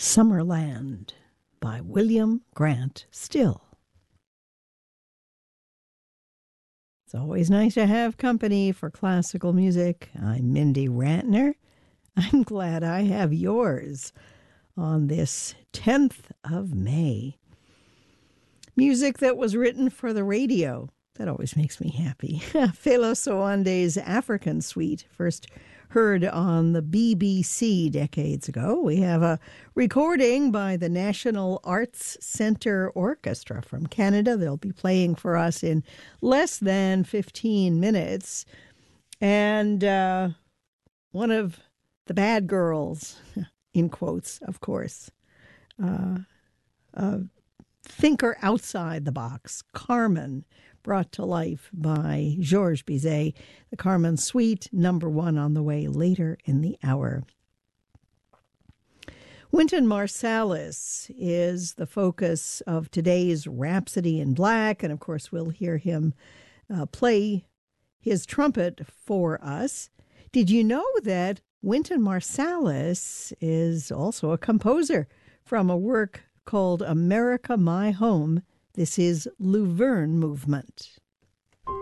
Summerland by William Grant Still. It's always nice to have company for classical music. I'm Mindy Rantner. I'm glad I have yours on this 10th of May. Music that was written for the radio. That always makes me happy. Fela Sowande's African Suite, first heard on the BBC decades ago. We have a recording by the National Arts Centre Orchestra from Canada. They'll be playing for us in less than 15 minutes. And one of the bad girls, in quotes, of course, thinker outside the box, Carmen, brought to life by Georges Bizet. The Carmen Suite, number 1 on the way later in the hour. Wynton Marsalis is the focus of today's Rhapsody in Black, and of course we'll hear him play his trumpet for us. Did you know that Wynton Marsalis is also a composer from a work called America My Home? This is Luverne Movement.